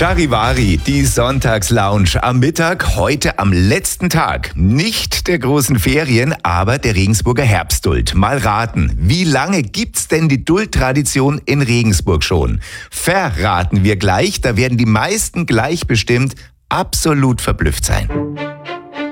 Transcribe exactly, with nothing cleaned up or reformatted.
Charivari, die Sonntagslounge am Mittag, heute am letzten Tag. Nicht der großen Ferien, aber der Regensburger Herbstduld. Mal raten, wie lange gibt's denn die Duldtradition in Regensburg schon? Verraten wir gleich, da werden die meisten gleich bestimmt absolut verblüfft sein.